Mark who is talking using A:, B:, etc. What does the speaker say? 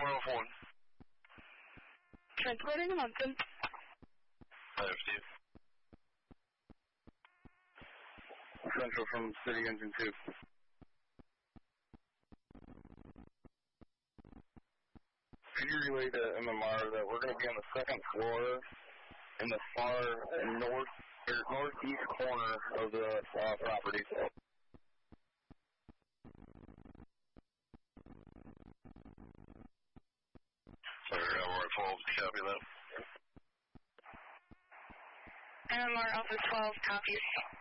A: 101.
B: Transporting to Munson.
A: Hi, Steve. Central from City Engine 2. Could you relay to MMR that we're going to be on the second floor in the far northeast corner of the property? Sorry, Alpha 12, copy that.
B: MMR Alpha 12, copies.